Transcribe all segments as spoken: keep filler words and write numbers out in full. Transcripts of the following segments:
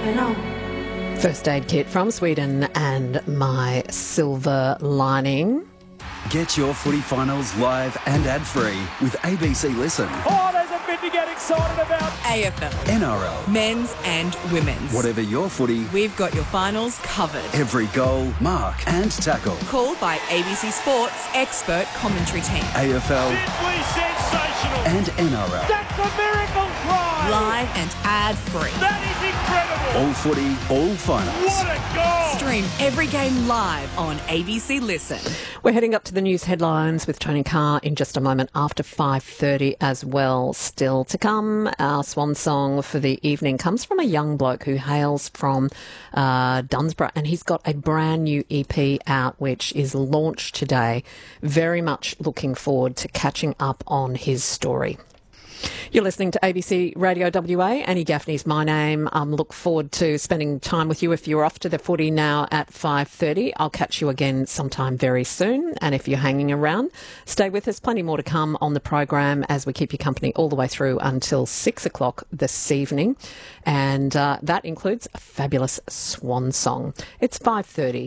First Aid Kit from Sweden and My Silver Lining. Get your footy finals live and ad-free with A B C Listen. Oh, there's a bit to get excited about. A F L, N R L, men's and women's. Whatever your footy, We've got your finals covered. every goal, mark and tackle. Called by A B C Sports expert commentary team. A F L Simply sensational. and N R L. That's a miracle try. Live and ad-free. That is incredible. All footy, all finals. What a goal. Stream every game live on A B C Listen. We're heading up to the news headlines with Tony Carr in just a moment after five thirty as well. Still to come, our swan song for the evening comes from a young bloke who hails from uh, Dunsborough, and he's got a brand new E P out which is launched today. Very much looking forward to catching up on his story. You're listening to A B C Radio W A. Annie Gaffney's my name. Um, look forward to spending time with you. If you're off to the footy now at five thirty, I'll catch you again sometime very soon. And if you're hanging around, stay with us. Plenty more to come on the program as we keep you company all the way through until six o'clock this evening. And uh, that includes a fabulous swan song. It's five thirty.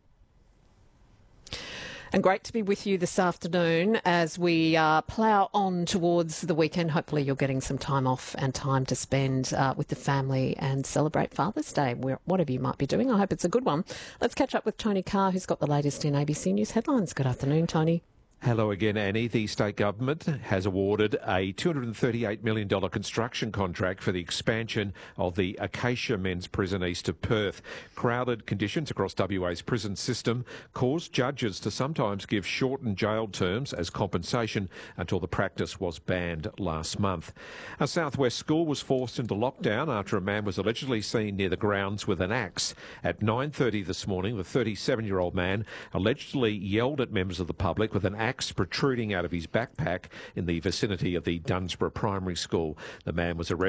And great to be with you this afternoon as we uh, plough on towards the weekend. Hopefully you're getting some time off and time to spend uh, with the family and celebrate Father's Day, where, whatever you might be doing. I hope it's a good one. Let's catch up with Tony Carr, who's got the latest in A B C News headlines. Good afternoon, Tony. Hello again, Annie. The state government has awarded a two hundred thirty-eight million dollars construction contract for the expansion of the Acacia Men's Prison east of Perth. Crowded conditions across W A's prison system caused judges to sometimes give shortened jail terms as compensation until the practice was banned last month. A southwest school was forced into lockdown after a man was allegedly seen near the grounds with an axe. At nine thirty this morning, the thirty-seven-year-old man allegedly yelled at members of the public with an axe axe protruding out of his backpack in the vicinity of the Dunsborough Primary School. The man was arrested